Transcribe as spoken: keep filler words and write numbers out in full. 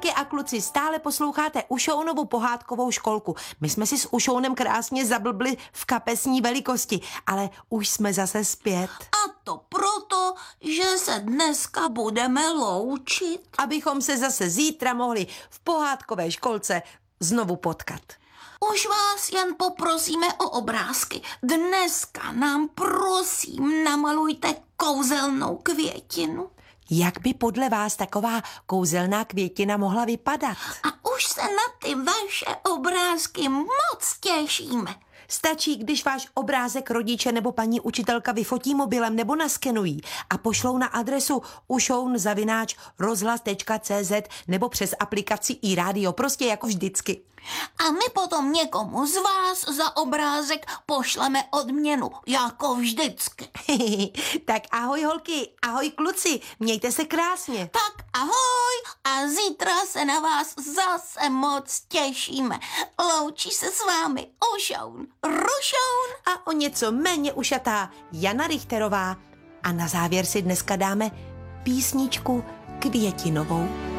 holky a kluci, stále posloucháte Ušounovu pohádkovou školku. My jsme si s Ušounem krásně zablbli v kapesní velikosti, ale už jsme zase zpět. A to proto, že se dneska budeme loučit. Abychom se zase zítra mohli v pohádkové školce znovu potkat. Už vás jen poprosíme o obrázky. Dneska nám prosím namalujte kouzelnou květinu. Jak by podle vás taková kouzelná květina mohla vypadat? A už se na ty vaše obrázky moc těšíme. Stačí, když váš obrázek rodiče nebo paní učitelka vyfotí mobilem nebo naskenují a pošlou na adresu ušoun zavináč rozhlas tečka cé zet nebo přes aplikaci iRádio, prostě jako vždycky. A my potom někomu z vás za obrázek pošleme odměnu, jako vždycky. Tak ahoj holky, ahoj kluci, mějte se krásně. Tak ahoj a zítra se na vás zase moc těšíme. Loučí se s vámi Ušoun, Rušoun a o něco méně ušatá Jana Richterová. A na závěr si dneska dáme písničku květinovou.